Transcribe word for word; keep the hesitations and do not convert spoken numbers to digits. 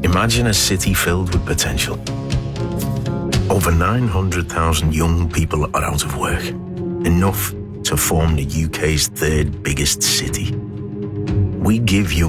Imagine a city filled with potential. Over nine hundred thousand young people are out of work, enough to form the U K's third biggest city. We give young